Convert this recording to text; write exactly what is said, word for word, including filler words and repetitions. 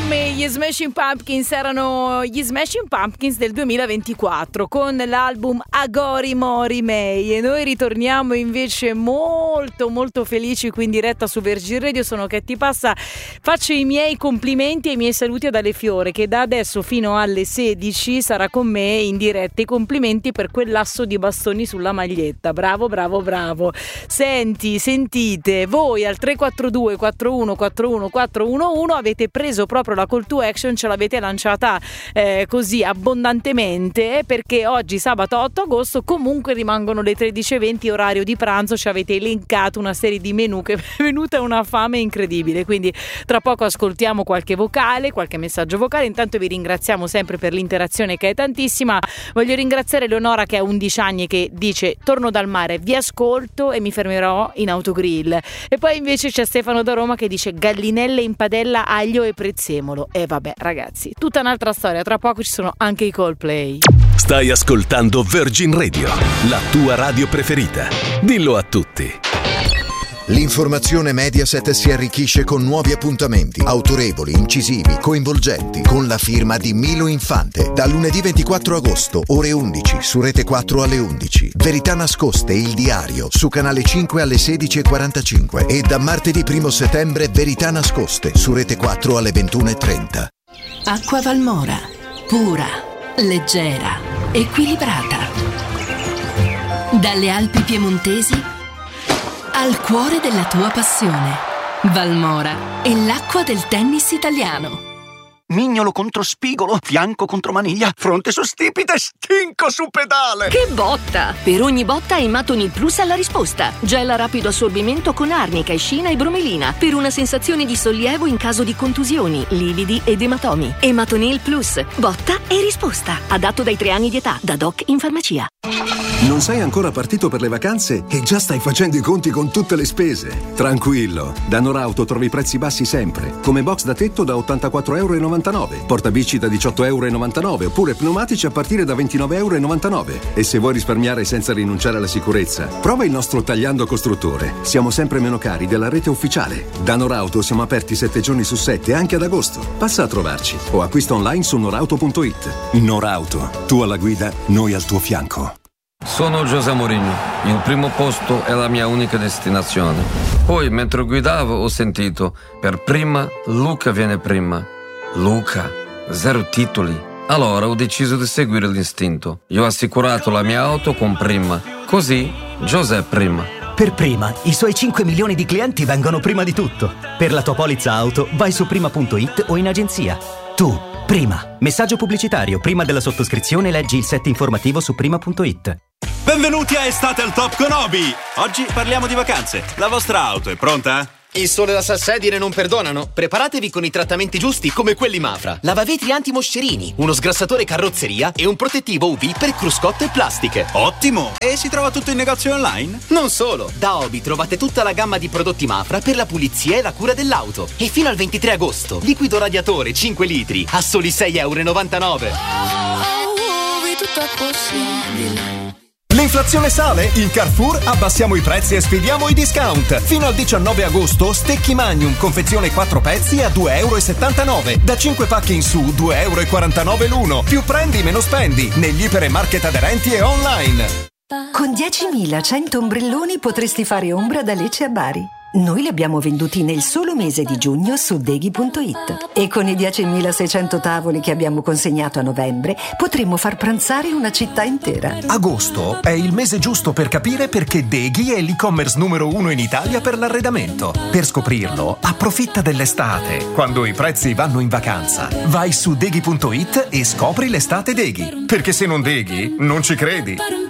me gli Smashing Pumpkins erano gli Smashing Pumpkins del duemilaventiquattro con l'album Agori Mori Mei, e noi ritorniamo invece molto molto felici qui in diretta su Virgin Radio. Sono Che Ti Passa, faccio i miei complimenti e i miei saluti ad Ale Fiore, che da adesso fino alle sedici sarà con me in diretta. I complimenti per quell'asso di bastoni sulla maglietta, bravo bravo bravo. Senti, sentite, voi al tre quattro due quattro uno quattro uno quattro uno uno avete preso proprio la call to action, ce l'avete lanciata eh, così abbondantemente, perché oggi sabato otto agosto comunque rimangono le tredici e venti orario di pranzo. Ci avete elencato una serie di menù che è venuta una fame incredibile, quindi tra poco ascoltiamo qualche vocale, qualche messaggio vocale. Intanto vi ringraziamo sempre per l'interazione, che è tantissima. Voglio ringraziare Leonora, che ha undici anni, che dice: torno dal mare, vi ascolto e mi fermerò in autogrill. E poi invece c'è Stefano da Roma che dice gallinelle in padella, aglio e prezzemolo. E vabbè ragazzi, tutta un'altra storia, tra poco ci sono anche i Coldplay. Stai ascoltando Virgin Radio, la tua radio preferita. Dillo a tutti. L'informazione Mediaset si arricchisce con nuovi appuntamenti, autorevoli, incisivi, coinvolgenti, con la firma di Milo Infante. Da lunedì ventiquattro agosto, ore undici, su Rete quattro alle undici. Verità nascoste, il diario, su Canale cinque alle sedici e quarantacinque. E da martedì primo settembre, Verità nascoste, su Rete quattro alle ventuno e trenta. Acqua Valmora, pura, leggera, equilibrata. Dalle Alpi piemontesi al cuore della tua passione. Valmora è l'acqua del tennis italiano. Mignolo contro spigolo, fianco contro maniglia, fronte su stipite, stinco su pedale. Che botta! Per ogni botta Ematonil Plus ha la risposta. Gel a rapido assorbimento con arnica, escina e bromelina, per una sensazione di sollievo in caso di contusioni, lividi ed ematomi. Ematonil Plus, botta e risposta. Adatto dai tre anni di età, da doc in farmacia. Non sei ancora partito per le vacanze e già stai facendo i conti con tutte le spese? Tranquillo, da Norauto trovi prezzi bassi sempre, come box da tetto da ottantaquattro virgola novantanove euro, portabici da diciotto virgola novantanove euro, oppure pneumatici a partire da ventinove virgola novantanove euro. E se vuoi risparmiare senza rinunciare alla sicurezza, prova il nostro Tagliando Costruttore. Siamo sempre meno cari della rete ufficiale. Da Norauto siamo aperti sette giorni su sette, anche ad agosto. Passa a trovarci o acquista online su norauto punto it. Norauto, tu alla guida, noi al tuo fianco. Sono José Mourinho, il primo posto è la mia unica destinazione. Poi, mentre guidavo, ho sentito: per prima, Luca viene prima. Luca, zero titoli. Allora ho deciso di seguire l'istinto. Io ho assicurato la mia auto con Prima. Così, José prima. Per Prima, i suoi cinque milioni di clienti vengono prima di tutto. Per la tua polizza auto, vai su prima punto it o in agenzia. Tu, Prima. Messaggio pubblicitario. Prima della sottoscrizione leggi il set informativo su prima punto it. Benvenuti a Estate al Top con Obi. Oggi parliamo di vacanze. La vostra auto è pronta? Il sole e la salsedine non perdonano? Preparatevi con i trattamenti giusti come quelli Mafra. Lavavetri anti-moscerini, uno sgrassatore carrozzeria e un protettivo U V per cruscotte e plastiche. Ottimo! E si trova tutto in negozio online? Non solo! Da Obi trovate tutta la gamma di prodotti Mafra per la pulizia e la cura dell'auto. E fino al ventitré agosto, liquido radiatore cinque litri a soli sei virgola novantanove euro. Oh, Obi, tutto è possibile. L'inflazione sale? In Carrefour abbassiamo i prezzi e spediamo i discount. Fino al diciannove agosto, Stecchi Magnum, confezione quattro pezzi a due virgola settantanove euro. Da cinque pacchi in su, due virgola quarantanove euro l'uno. Più prendi, meno spendi. Negli ipermarket aderenti e online. Con diecimilacento ombrelloni potresti fare ombra da Lecce a Bari. Noi li abbiamo venduti nel solo mese di giugno su deghi punto it. E con i diecimilaseicento tavoli che abbiamo consegnato a novembre potremmo far pranzare una città intera. Agosto è il mese giusto per capire perché Deghi è l'e-commerce numero uno in Italia per l'arredamento. Per scoprirlo, approfitta dell'estate, quando i prezzi vanno in vacanza. Vai su deghi punto it e scopri l'estate Deghi. Perché se non Deghi, non ci credi.